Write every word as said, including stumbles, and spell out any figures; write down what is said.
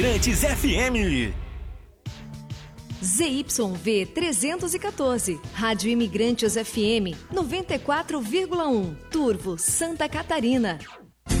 Imigrantes F M. Z Y V trezentos e quatorze, Rádio Imigrantes F M noventa e quatro vírgula um, Turvo, Santa Catarina.